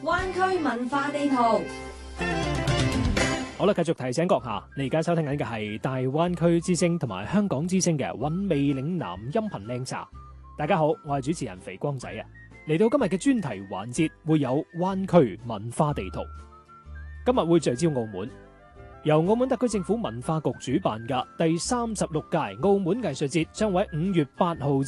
灣區文化地圖。 好啦，繼續提醒閣下，你而家收聽緊嘅係大灣區之聲同埋香港之聲嘅韻味嶺南音頻靚茶。大家好，我係主持人肥光仔啊！嚟到今日嘅專題環節，會有灣區文化地圖。今日會聚焦澳門，由澳門特區政府文化局主辦嘅第36屆澳門藝術節將會喺5月8號